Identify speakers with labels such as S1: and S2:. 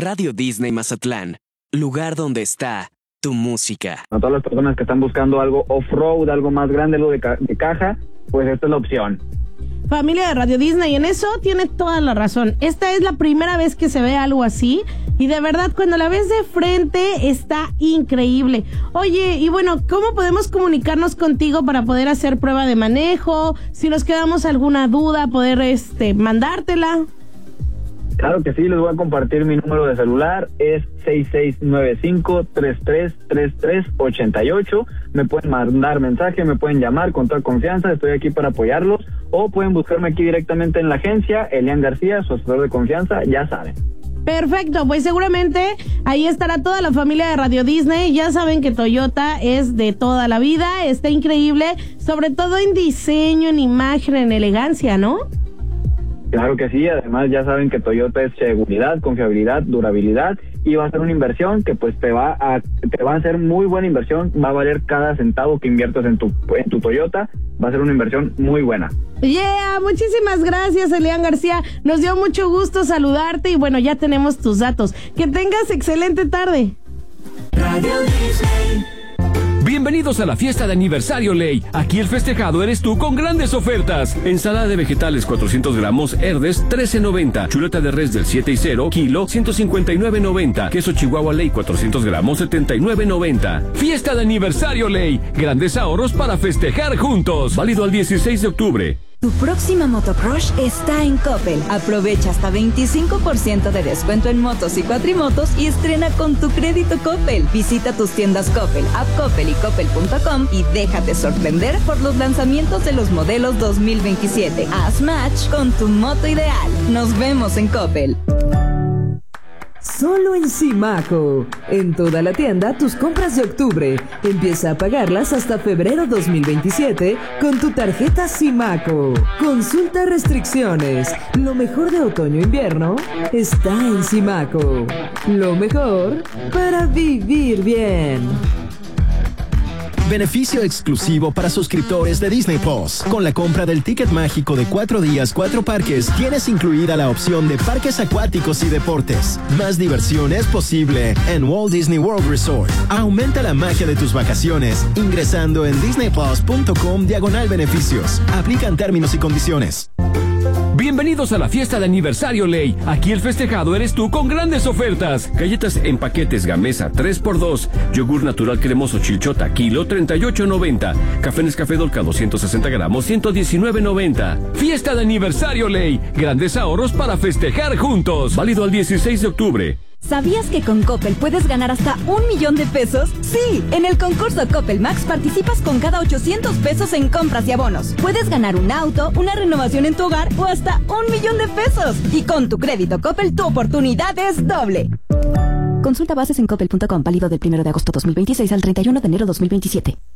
S1: Radio Disney Mazatlán, lugar donde está tu música.
S2: A todas las personas que están buscando algo off-road, algo más grande, algo de caja, pues esta es la opción.
S3: Familia de Radio Disney, en eso tiene toda la razón. Esta es la primera vez que se ve algo así y de verdad cuando la ves de frente está increíble. Oye, y bueno, ¿cómo podemos comunicarnos contigo para poder hacer prueba de manejo? Si nos quedamos alguna duda, poder mandártela.
S2: Claro que sí, les voy a compartir mi número de celular, es 6695-333388. Me pueden mandar mensaje, me pueden llamar con toda confianza, estoy aquí para apoyarlos. O pueden buscarme aquí directamente en la agencia, Elian García, su asesor de confianza, ya saben.
S3: Perfecto, pues seguramente ahí estará toda la familia de Radio Disney. Ya saben que Toyota es de toda la vida, está increíble, sobre todo en diseño, en imagen, en elegancia, ¿no?
S2: Claro que sí, además ya saben que Toyota es seguridad, confiabilidad, durabilidad y va a ser una inversión que pues te va a hacer muy buena inversión, va a valer cada centavo que inviertas en tu Toyota, va a ser una inversión muy buena.
S3: Yeah, muchísimas gracias, Elian García, nos dio mucho gusto saludarte y bueno, ya tenemos tus datos. Que tengas excelente tarde.
S4: Radio Disney.
S5: Bienvenidos a la fiesta de aniversario Ley. Aquí el festejado eres tú con grandes ofertas. Ensalada de vegetales 400 gramos Herdes 13.90. Chuleta de res del 7 y 0 kilo 159.90. Queso Chihuahua Ley 400 gramos 79.90. Fiesta de aniversario Ley. Grandes ahorros para festejar juntos. Válido al 16 de octubre.
S6: Tu próxima motocrush está en Coppel. Aprovecha hasta 25% de descuento en motos y cuatrimotos y estrena con tu crédito Coppel. Visita tus tiendas Coppel, app Coppel y coppel.com y déjate sorprender por los lanzamientos de los modelos 2027. Haz match con tu moto ideal. Nos vemos en Coppel.
S7: Solo en Simaco. En toda la tienda, tus compras de octubre. Empieza a pagarlas hasta febrero 2027 con tu tarjeta Simaco. Consulta restricciones. Lo mejor de otoño-invierno está en Simaco. Lo mejor para vivir bien.
S8: Beneficio exclusivo para suscriptores de Disney Plus. Con la compra del ticket mágico de 4 días, 4 parques, tienes incluida la opción de parques acuáticos y deportes. Más diversión es posible en Walt Disney World Resort. Aumenta la magia de tus vacaciones ingresando en disneyplus.com/beneficios. Aplican términos y condiciones.
S5: Bienvenidos a la fiesta de aniversario Ley. Aquí el festejado eres tú con grandes ofertas. Galletas en paquetes Gamesa 3x2. Yogur natural cremoso Chilchota kilo 38.90. Café Nescafé Dolca 260 gramos 119.90. Fiesta de aniversario Ley. Grandes ahorros para festejar juntos. Válido al 16 de octubre.
S6: ¿Sabías que con Coppel puedes ganar hasta 1,000,000 de pesos? Sí, en el concurso Coppel Max participas con cada 800 pesos en compras y abonos. Puedes ganar un auto, una renovación en tu hogar o hasta 1,000,000 de pesos. Y con tu crédito Coppel tu oportunidad es doble. Consulta bases en coppel.com, válido del 1 de agosto 2026 al 31 de enero 2027.